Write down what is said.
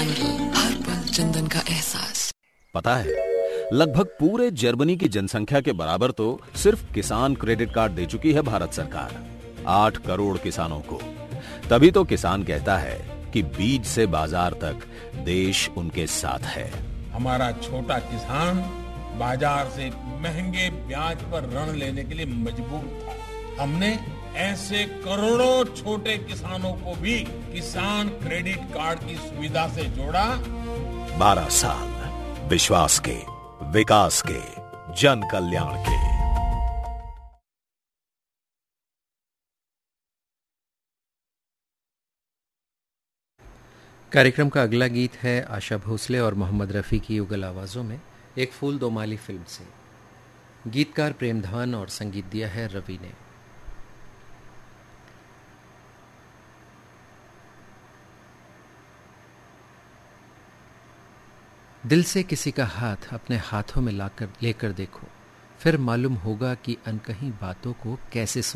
हर पल चंदन का एहसास। पता है, लगभग पूरे जर्मनी की जनसंख्या के बराबर तो सिर्फ किसान क्रेडिट कार्ड दे चुकी है भारत सरकार, 8 करोड़ किसानों को। तभी तो किसान कहता है कि बीज से बाजार तक देश उनके साथ है। हमारा छोटा किसान बाजार से महंगे ब्याज पर ऋण लेने के लिए मजबूर था। हमने ऐसे करोड़ों छोटे किसानों को भी किसान क्रेडिट कार्ड की सुविधा से जोड़ा। 12 साल विश्वास के, विकास के, जन कल्याण के। कार्यक्रम का अगला गीत है आशा भोसले और मोहम्मद रफ़ी की युगल आवाज़ों में एक फूल दो माली फिल्म से। गीतकार प्रेमधन और संगीत दिया है रवि ने। दिल से किसी का हाथ अपने हाथों में लेकर देखो, फिर मालूम होगा कि अनकही बातों को कैसे